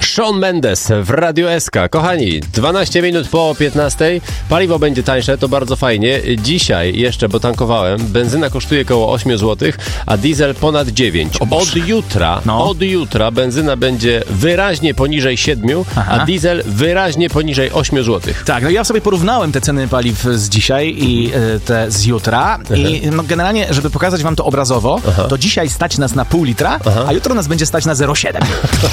Shawn Mendes w Radio SK. Kochani, 12 minut po 15. Paliwo będzie tańsze, to bardzo fajnie. Dzisiaj jeszcze, bo tankowałem, benzyna kosztuje około 8 zł, a diesel ponad 9. Od jutra benzyna będzie wyraźnie poniżej 7, a diesel wyraźnie poniżej 8 zł. Tak, no ja sobie porównałem te ceny paliw z dzisiaj i te z jutra i no generalnie, żeby pokazać wam to obrazowo, to dzisiaj stać nas na pół litra, a jutro nas będzie stać na 0,7.